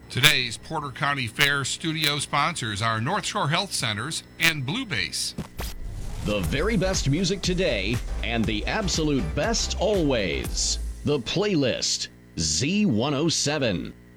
Today's Porter County Fair studio sponsors are North Shore Health Centers and Blue Base. The very best music today and the absolute best always. The Playlist, Z107.